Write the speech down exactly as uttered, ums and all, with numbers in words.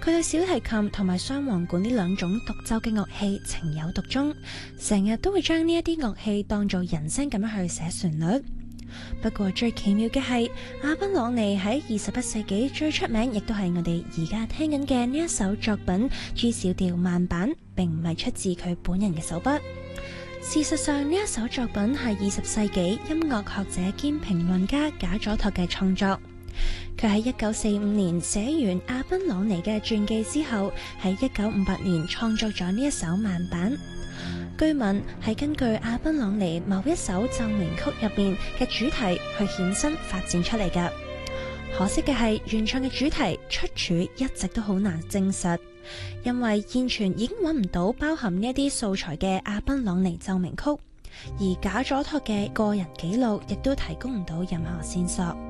對小提琴同埋雙簧管呢兩種獨奏嘅樂器情有獨鍾，成日都會將呢一啲樂器當做人聲咁樣去寫旋律。不過最奇妙嘅係，阿賓朗尼喺二十一世紀最出名，亦都係我哋而家聽緊嘅呢一首作品 G 小調慢板，並唔係出自佢本人嘅手筆。事實上，呢一首作品係二十世紀音樂學者兼評論家賈佐托嘅創作。佢喺一九四五年寫完阿賓朗尼嘅傳記之後，喺一九五八年創作咗呢一首慢板。據聞係根據阿賓朗尼某一首奏鳴曲入面嘅主題去衍生發展出嚟㗎。可惜嘅係，原創嘅主題出處一直都好難證實，因為現存已經揾唔到包含呢一啲素材嘅阿賓朗尼奏鳴曲，而賈佐托嘅個人記錄亦都提供唔到任何線索。